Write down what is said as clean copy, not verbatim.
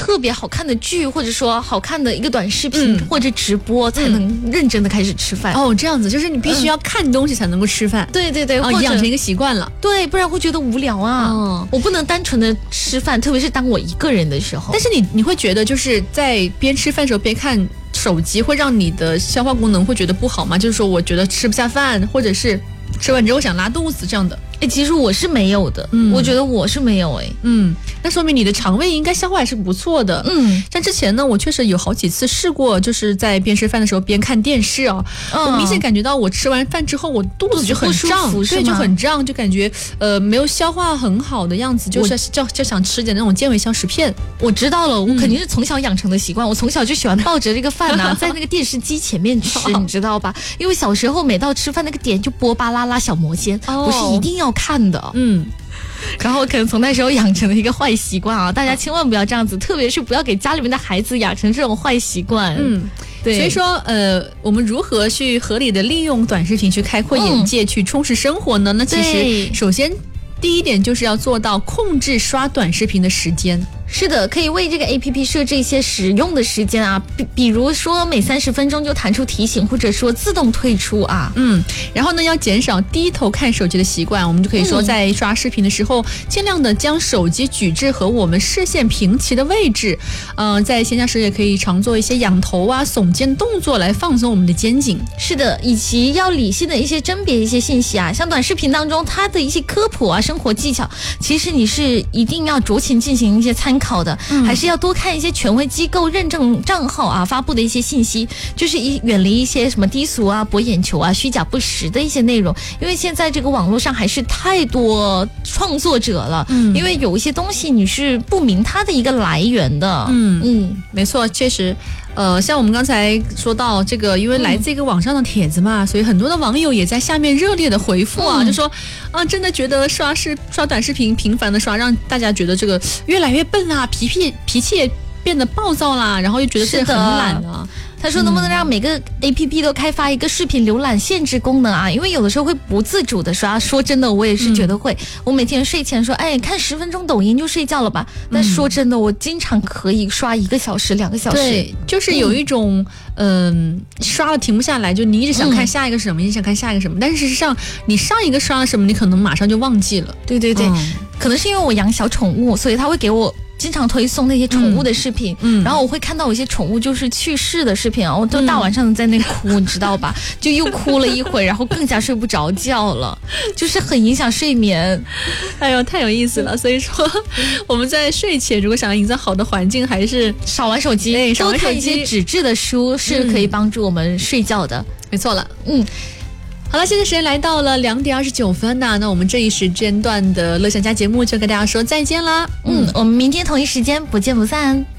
特别好看的剧，或者说好看的一个短视频、或者直播，才能认真的开始吃饭。 哦，这样子，就是你必须要看东西才能够吃饭。 对对对， 养成一个习惯了。 对，不然会觉得无聊啊。我不能单纯的吃饭，特别是当我一个人的时候。 但是你会觉得就是在边吃饭的时候边看手机，会让你的消化功能会觉得不好吗？就是说，我觉得吃不下饭，或者是吃完之后想拉肚子这样的。 其实我是没有的，我觉得我是没有那说明你的肠胃应该消化还是不错的。像之前呢，我确实有好几次试过，就是在边吃饭的时候边看电视啊，我明显感觉到我吃完饭之后我肚子就很胀，对，就很胀，就感觉没有消化很好的样子，就是就想吃点那种健胃消食片。 我知道了，我肯定是从小养成的习惯，我从小就喜欢抱着这个饭啊，在那个电视机前面吃，你知道吧？因为小时候每到吃饭那个点就播巴啦啦小魔仙，我是一定要看的。然后可能从那时候养成了一个坏习惯啊，大家千万不要这样子，特别是不要给家里面的孩子养成这种坏习惯。对， 所以说我们如何去合理的利用短视频去开阔眼界，去充实生活呢？那其实首先第一点就是要做到控制刷短视频的时间。 是的，可以为这个 APP 设置一些使用的时间啊，比如说每30分钟就弹出提醒，或者说自动退出啊。 然后呢，要减少低头看手机的习惯，我们就可以说在刷视频的时候，尽量的将手机举至和我们视线平齐的位置。在闲暇时也可以常做一些仰头啊、耸肩动作来放松我们的肩颈。 是的，以及要理性的一些甄别一些信息啊，像短视频当中它的一些科普啊、生活技巧，其实你是一定要酌情进行一些参考的，还是要多看一些权威机构认证账号啊发布的一些信息，就是远离一些什么低俗啊、博眼球啊、虚假不实的一些内容。因为现在这个网络上还是太多创作者了，因为有一些东西你是不明它的一个来源的。 没错，确实。像我们刚才说到这个，因为来自一个网上的帖子嘛，所以很多的网友也在下面热烈的回复啊，就说真的觉得刷短视频频繁的刷，让大家觉得这个越来越笨啦，脾气也变得暴躁啦，然后又觉得自己很懒了。 他说能不能让每个 APP 都开发一个视频浏览限制功能啊？因为有的时候会不自主的刷，说真的我也是觉得会。我每天睡前说看10分钟抖音就睡觉了吧，但说真的我经常可以刷1个小时2个小时。 对，就是有一种刷了停不下来，就你一直想看下一个什么，一直想看下一个什么，但是事实上你上一个刷了什么，你可能马上就忘记了。 对对对，可能是因为我养小宠物，所以他会给我经常推送那些宠物的视频，然后我会看到有些宠物就是去世的视频啊，我都大晚上在那哭，你知道吧？就又哭了一会，然后更加睡不着觉了，就是很影响睡眠。 哎呦，太有意思了！所以说我们在睡前如果想要营造好的环境，还是少玩手机，多看一些纸质的书是可以帮助我们睡觉的。 没错了，好了，现在时间来到了2点29分呐，那我们这一时间段的乐享家节目就跟大家说再见啦。 我们明天同一时间不见不散。